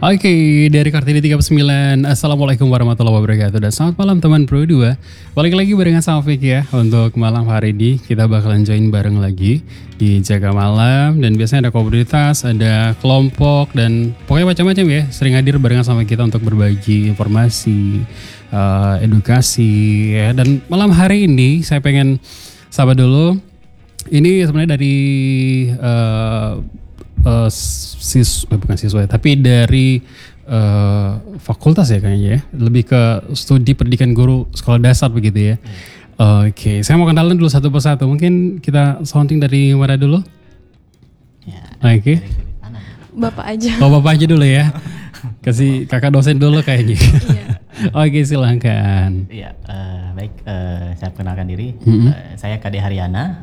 Oke, dari Kartini 39, Assalamualaikum warahmatullahi wabarakatuh. Dan selamat malam teman Pro 2. Balik lagi barengan sama Fik ya. Untuk malam hari ini kita bakalan join bareng lagi di Jaga Malam. Dan biasanya ada komunitas, ada kelompok, dan pokoknya macam-macam ya. Sering hadir barengan sama kita untuk berbagi informasi, edukasi ya. Dan malam hari ini saya pengen sapa dulu. Ini sebenarnya dari bukan siswa tapi dari fakultas ya kayaknya ya, lebih ke studi pendidikan guru sekolah dasar begitu ya. Oke, saya mau kenalan dulu satu persatu. Mungkin kita sounding dari mana dulu? Ya, Oke. Bapak aja. Oh, Bapak aja dulu ya. Kasih kakak dosen dulu kayaknya. Oke, silakan. Iya, baik. Saya perkenalkan diri. Saya Kade Haryana.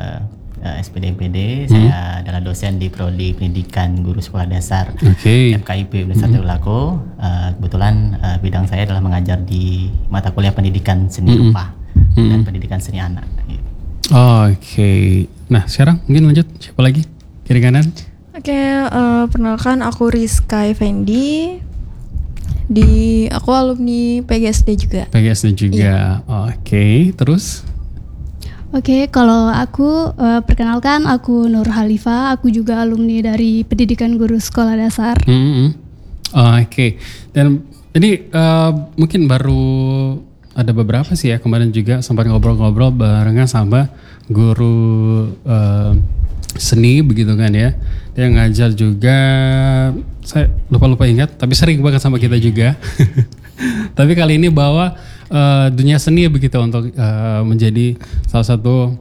SPD. Saya adalah dosen di Prodi Pendidikan Guru Sekolah Dasar FKIP Universitas Tadulako. Kebetulan bidang saya adalah mengajar di mata kuliah pendidikan seni rupa dan pendidikan seni anak. Gitu. Oke. Nah sekarang mungkin lanjut, siapa lagi kiri kanan? Oke, perkenalkan aku Rizka Effendi. Aku alumni PGSD juga. PGSD juga. Iya. Oke, terus? Oke, kalau aku perkenalkan aku Nur Halifa, aku juga alumni dari Pendidikan Guru Sekolah Dasar. Oke, dan ini mungkin baru ada beberapa sih ya, kemarin juga sempat ngobrol-ngobrol barengan sama guru seni begitu kan ya. Dia ngajar juga, saya lupa ingat, tapi sering banget sama kita juga. Tapi kali ini bawa dunia seni begitu untuk menjadi salah satu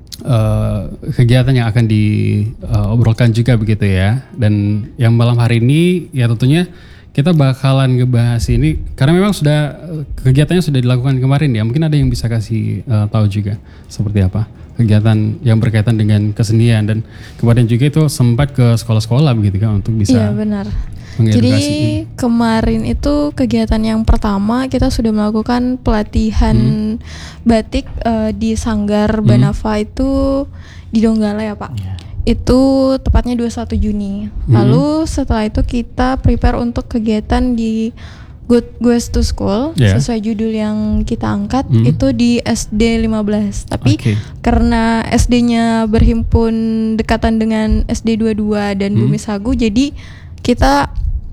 kegiatan yang akan diobrolkan juga begitu ya. Dan yang malam hari ini ya tentunya kita bakalan ngebahas ini karena memang sudah kegiatannya sudah dilakukan kemarin ya. Mungkin ada yang bisa kasih tahu juga seperti apa kegiatan yang berkaitan dengan kesenian, dan kemarin juga itu sempat ke sekolah-sekolah begitu kan untuk bisa. Iya benar. Jadi kemarin itu kegiatan yang pertama kita sudah melakukan pelatihan batik di Sanggar Banava itu di Donggala ya Pak. Yeah. Itu tepatnya 21 Juni. Lalu setelah itu kita prepare untuk kegiatan di Good Goes to School, sesuai judul yang kita angkat itu di SD 15. Tapi karena SD-nya berhimpun dekatan dengan SD 22 dan Bumi Sagu, jadi kita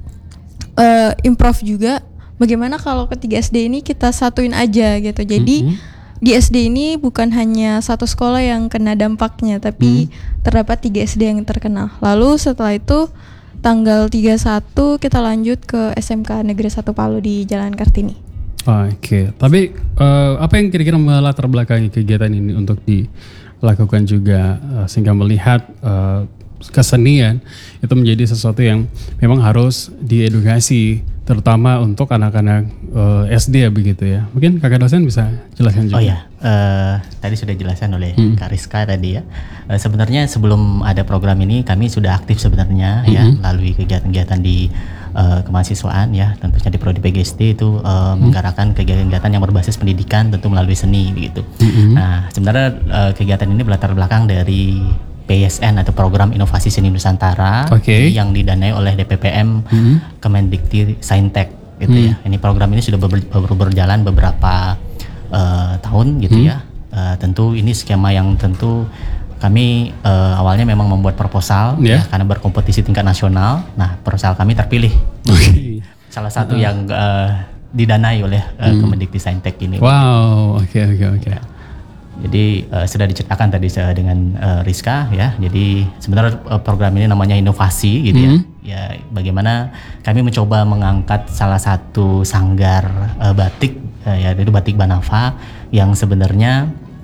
improv juga bagaimana kalau ketiga SD ini kita satuin aja gitu. Jadi di SD ini bukan hanya satu sekolah yang kena dampaknya, tapi terdapat 3 SD yang terkena. Lalu setelah itu tanggal 31 kita lanjut ke SMK Negeri 1 Palu di Jalan Kartini. Oke, tapi apa yang kira-kira melatar belakangi kegiatan ini untuk dilakukan juga sehingga melihat kesenian itu menjadi sesuatu yang memang harus diedukasi, terutama untuk anak-anak SD ya begitu ya. Mungkin kakak dosen bisa jelaskan juga. Oh ya, tadi sudah dijelaskan oleh Kak Rizka tadi ya. Sebenarnya sebelum ada program ini kami sudah aktif sebenarnya ya, melalui kegiatan-kegiatan di kemahasiswaan ya, tentunya di Prodi PGSD itu menggerakkan kegiatan-kegiatan yang berbasis pendidikan tentu melalui seni begitu. Nah sebenarnya kegiatan ini berlatar belakang dari PSN atau Program Inovasi Seni Nusantara yang didanai oleh DPPM Kemendikti Saintek gitu ya. Ini program ini sudah berjalan beberapa tahun gitu ya. Tentu ini skema yang tentu kami awalnya memang membuat proposal ya, karena berkompetisi tingkat nasional. Nah proposal kami terpilih. Salah satu yang didanai oleh Kemendikti Saintek ini. Wow, oke. Ya. Jadi sudah diceritakan tadi dengan Rizka ya. Jadi sebenarnya program ini namanya inovasi gitu ya. Ya bagaimana kami mencoba mengangkat salah satu sanggar batik ya, itu Batik Banava yang sebenarnya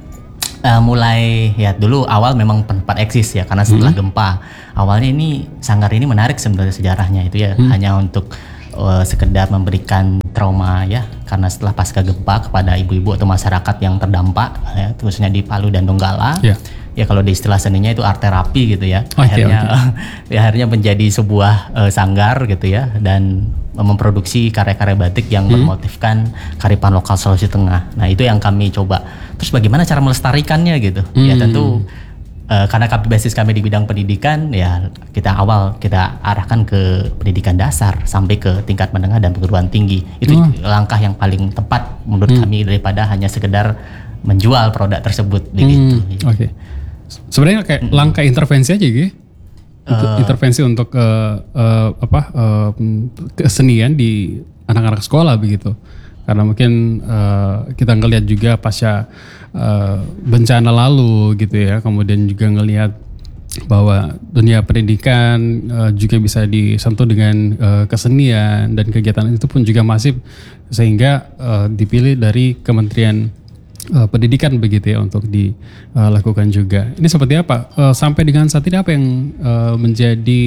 mulai ya dulu awal memang tempat eksis ya, karena setelah gempa. Awalnya ini sanggar ini menarik sebenarnya sejarahnya itu ya, hanya untuk sekedar memberikan trauma ya, karena setelah pasca gempa kepada ibu-ibu atau masyarakat yang terdampak ya, khususnya di Palu dan Donggala. Ya kalau di istilah seninya itu art terapi gitu ya. Akhirnya menjadi sebuah sanggar gitu ya, dan memproduksi karya-karya batik yang bermotifkan kearifan lokal Sulawesi Tengah. Nah itu yang kami coba. Terus bagaimana cara melestarikannya gitu? Ya tentu karena basis kami di bidang pendidikan, ya kita arahkan ke pendidikan dasar sampai ke tingkat menengah dan perguruan tinggi. Itu langkah yang paling tepat menurut kami daripada hanya sekedar menjual produk tersebut begitu. Oke. Sebenarnya kayak langkah intervensi aja gitu. Intervensi untuk kesenian di anak-anak sekolah begitu. Karena mungkin kita ngelihat juga pasca bencana lalu gitu ya, kemudian juga ngelihat bahwa dunia pendidikan juga bisa disentuh dengan kesenian dan kegiatan itu pun juga masif, sehingga dipilih dari Kementerian Pendidikan begitu ya untuk dilakukan juga. Ini seperti apa sampai dengan saat ini, apa yang menjadi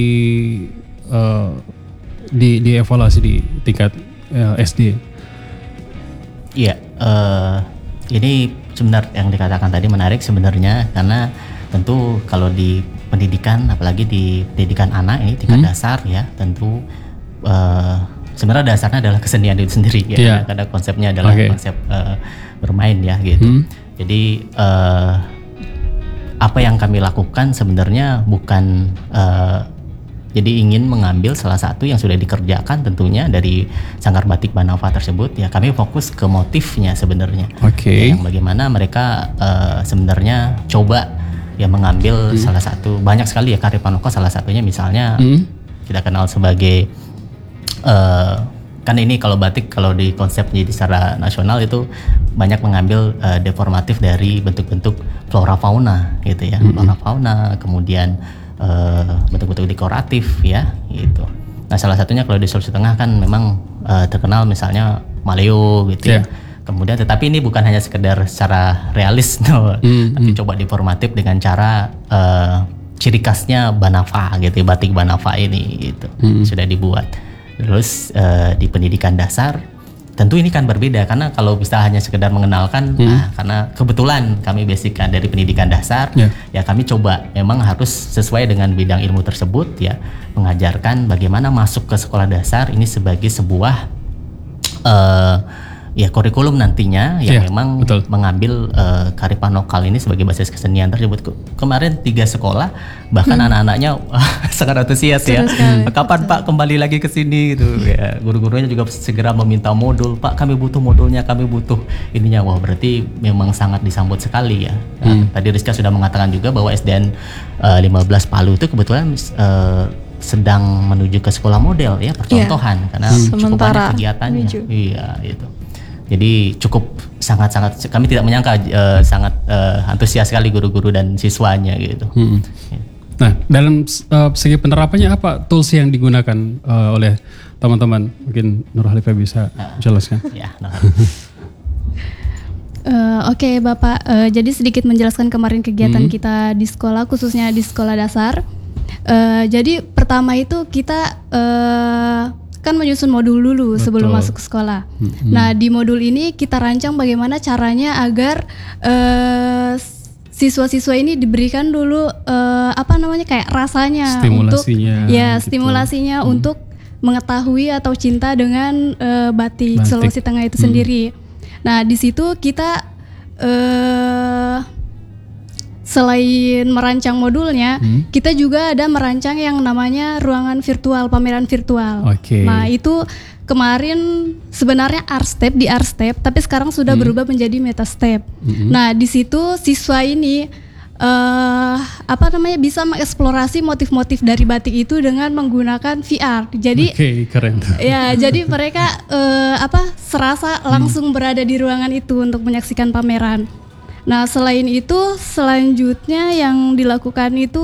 dievaluasi di tingkat SD? Iya, ini sebenarnya yang dikatakan tadi menarik sebenarnya, karena tentu kalau di pendidikan, apalagi di pendidikan anak ini tingkat dasar ya, tentu sebenarnya dasarnya adalah kesenian itu sendiri ya, karena konsepnya adalah konsep bermain ya gitu. Jadi apa yang kami lakukan sebenarnya bukan jadi ingin mengambil salah satu yang sudah dikerjakan tentunya dari Sanggar Batik Banava tersebut ya, kami fokus ke motifnya sebenarnya. Ya, yang bagaimana mereka sebenarnya coba ya mengambil salah satu, banyak sekali ya kearifan lokal, salah satunya misalnya kita kenal sebagai kan ini kalau batik, kalau di konsep jadi secara nasional itu banyak mengambil deformatif dari bentuk-bentuk flora fauna gitu ya, flora fauna, kemudian bentuk-bentuk dekoratif ya gitu. Nah salah satunya kalau di Sulawesi Tengah kan memang terkenal misalnya maleo gitu ya. Kemudian tetapi ini bukan hanya sekedar secara realis tapi coba deformatif dengan cara ciri khasnya Banava gitu, batik Banava ini gitu sudah dibuat. Terus di pendidikan dasar tentu ini kan berbeda, karena kalau bisa hanya sekedar mengenalkan, karena kebetulan kami basickan dari pendidikan dasar, ya kami coba memang harus sesuai dengan bidang ilmu tersebut ya, mengajarkan bagaimana masuk ke sekolah dasar ini sebagai sebuah ya kurikulum nantinya yang memang mengambil kearifan lokal ini sebagai basis kesenian tersebut. Kemarin 3 sekolah bahkan anak-anaknya sangat antusias ya. Kapan Pak kembali lagi ke sini gitu ya. Guru-gurunya juga segera meminta modul, Pak kami butuh modulnya, kami butuh ininya. Wah berarti memang sangat disambut sekali ya. Tadi Rizka sudah mengatakan juga bahwa SDN 15 Palu itu kebetulan sedang menuju ke sekolah model ya, percontohan karena cukup banyak kegiatannya. Iya itu. Jadi cukup sangat-sangat, kami tidak menyangka sangat antusias sekali guru-guru dan siswanya gitu. Nah dalam segi penerapannya apa tools yang digunakan oleh teman-teman? Mungkin Nur Khalifah bisa jelaskan. Ya, Oke Bapak, jadi sedikit menjelaskan kemarin kegiatan kita di sekolah, khususnya di sekolah dasar. Jadi pertama itu kita kan menyusun modul dulu sebelum masuk ke sekolah. Nah di modul ini kita rancang bagaimana caranya agar siswa-siswa ini diberikan dulu kayak rasanya stimulasinya, untuk stimulasinya untuk mengetahui atau cinta dengan batik Sulawesi Tengah itu sendiri. Nah di situ kita selain merancang modulnya, kita juga ada merancang yang namanya ruangan virtual, pameran virtual. Nah itu kemarin sebenarnya Artstep di Artstep, tapi sekarang sudah berubah menjadi Metastep. Nah di situ siswa ini bisa mengeksplorasi motif-motif dari batik itu dengan menggunakan VR. Jadi keren. Ya, jadi mereka serasa langsung berada di ruangan itu untuk menyaksikan pameran. Nah, selain itu selanjutnya yang dilakukan itu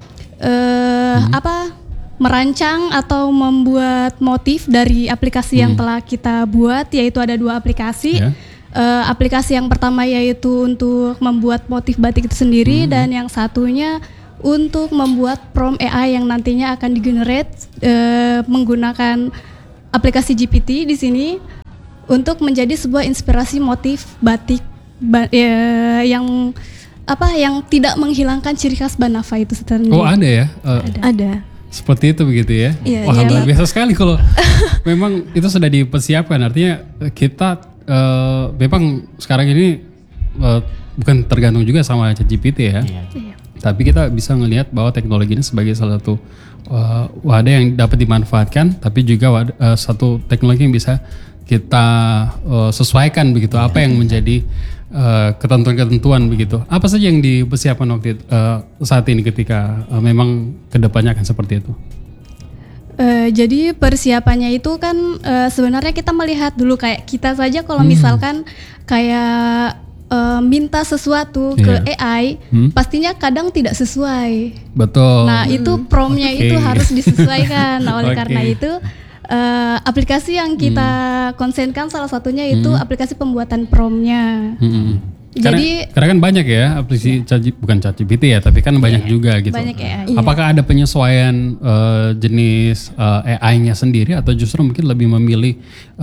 merancang atau membuat motif dari aplikasi yang telah kita buat, yaitu ada 2 aplikasi. Aplikasi yang pertama yaitu untuk membuat motif batik itu sendiri, dan yang satunya untuk membuat prompt AI yang nantinya akan digenerate menggunakan aplikasi GPT di sini untuk menjadi sebuah inspirasi motif batik yang tidak menghilangkan ciri khas Banava itu sebenarnya. Oh ada ya? Ada. Seperti itu begitu ya? Wah luar biasa sekali kalau memang itu sudah dipersiapkan. Artinya kita memang sekarang ini bukan tergantung juga sama ChatGPT ya. Tapi kita bisa ngelihat bahwa teknologi ini sebagai salah satu wadah yang dapat dimanfaatkan, tapi juga satu teknologi yang bisa kita sesuaikan begitu. Apa yang menjadi ketentuan-ketentuan begitu. Apa saja yang dipersiapkan waktu saat ini ketika memang kedepannya akan seperti itu? Jadi persiapannya itu kan sebenarnya kita melihat dulu kayak kita saja kalau misalkan kayak minta sesuatu ke AI, pastinya kadang tidak sesuai. Betul. Nah itu promptnya itu harus disesuaikan. Nah oleh karena itu aplikasi yang kita konsenkan salah satunya itu aplikasi pembuatan promptnya. Jadi karena kan banyak ya aplikasi bukan ChatGPT ya, tapi kan banyak juga gitu. Banyak AI. Apakah ada penyesuaian jenis AI-nya sendiri atau justru mungkin lebih memilih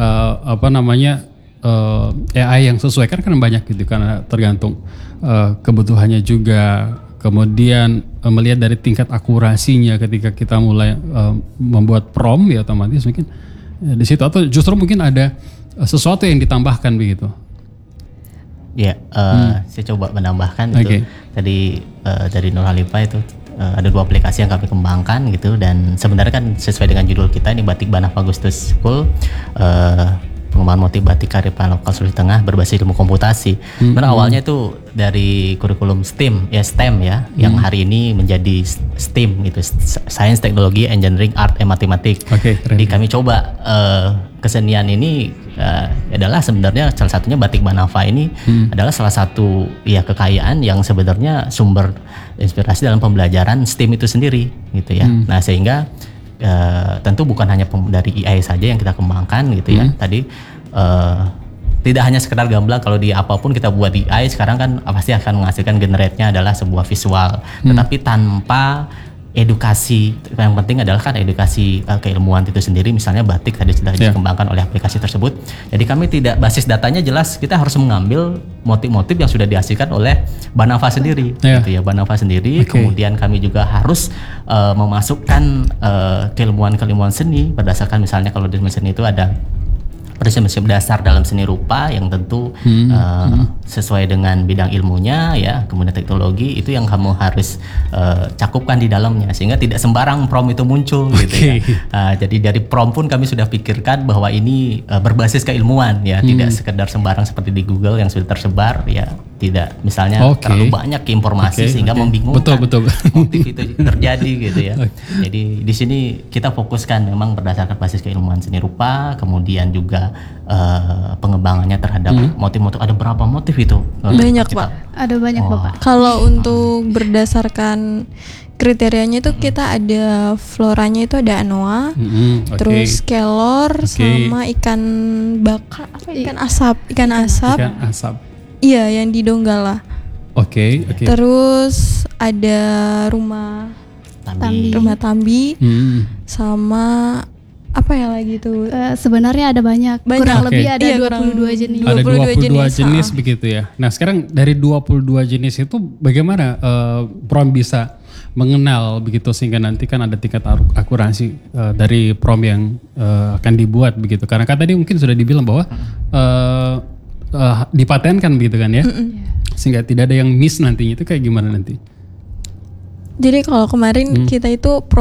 AI yang sesuai kan banyak gitu karena tergantung kebutuhannya juga. Kemudian melihat dari tingkat akurasinya ketika kita mulai membuat prompt ya otomatis mungkin di situ, atau justru mungkin ada sesuatu yang ditambahkan begitu. Ya, saya coba menambahkan itu tadi dari Nur Halifa itu ada 2 aplikasi yang kami kembangkan gitu, dan sebenarnya kan sesuai dengan judul kita ini Batik Banafa Agustus School, pengembangan motif batik karya lokal Sulawesi Tengah berbasis ilmu komputasi. Sebenarnya awalnya itu dari kurikulum STEM ya, yang hari ini menjadi STEAM gitu, Science, Technology, Engineering, Art, and Mathematics. Jadi kami coba kesenian ini adalah sebenarnya salah satunya batik Banafa ini adalah salah satu ya kekayaan yang sebenarnya sumber inspirasi dalam pembelajaran STEAM itu sendiri gitu ya. Nah sehingga tentu bukan hanya dari AI saja yang kita kembangkan gitu ya. Tadi tidak hanya sekedar gamblang, kalau di apapun kita buat di AI sekarang kan pasti akan menghasilkan generate-nya adalah sebuah visual. Tetapi tanpa edukasi, yang penting adalah kan edukasi keilmuan itu sendiri, misalnya batik tadi sudah dikembangkan oleh aplikasi tersebut. Jadi kami tidak, basis datanya jelas, kita harus mengambil motif-motif yang sudah dihasilkan oleh Banafa sendiri gitu ya, Banafa sendiri. Kemudian kami juga harus memasukkan keilmuan-keilmuan seni berdasarkan, misalnya kalau di seni itu ada prinsip-prinsip dasar dalam seni rupa yang tentu sesuai dengan bidang ilmunya ya, kemudian teknologi itu yang kamu harus cakupkan di dalamnya sehingga tidak sembarang prompt itu muncul gitu ya. Jadi dari prompt pun kami sudah pikirkan bahwa ini berbasis keilmuan ya, tidak sekedar sembarang seperti di Google yang sudah tersebar ya, tidak misalnya terlalu banyak informasi sehingga membingungkan motif itu terjadi gitu ya. Jadi di sini kita fokuskan memang berdasarkan basis keilmuan seni rupa, kemudian juga pengembangannya terhadap motif-motif. Ada berapa motif itu? Banyak Pak. Ada banyak Bapak. Kalau untuk berdasarkan kriterianya itu kita ada floranya itu ada anoa, terus kelor sama ikan bakar, ikan asap. Ikan asap. Iya, yang di Donggala. Terus ada rumah Tambi sama apa ya lagi tuh? Sebenarnya ada banyak. Kurang lebih ada 22 jenis. Ada 22 jenis begitu ya. Nah, sekarang dari 22 jenis itu bagaimana prompt bisa mengenal begitu sehingga nanti kan ada tingkat akurasi dari prompt yang akan dibuat begitu. Karena kan tadi mungkin sudah dibilang bahwa dipatenkan begitu kan ya. Sehingga tidak ada yang miss nantinya, itu kayak gimana nanti? Jadi kalau kemarin kita itu